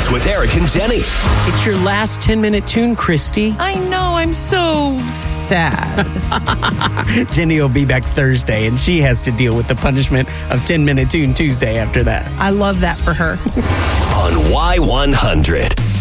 Tunes with Eric and Jenny. It's your last 10-minute tune, Christy. I know, I'm so sad. Jenny will be back Thursday, and she has to deal with the punishment of 10-minute tune Tuesday after that. I love that for her. On Y100.